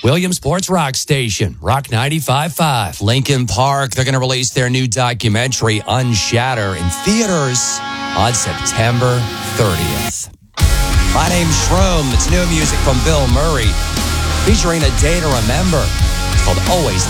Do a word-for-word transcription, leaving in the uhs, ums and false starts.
William Sports Rock Station, Rock ninety-five point five. Lincoln Park, they're going to release their new documentary, Unshatter, in theaters on September thirtieth. My name's Shroom. It's new music from Bill Murray, featuring A Day to Remember. It's called Always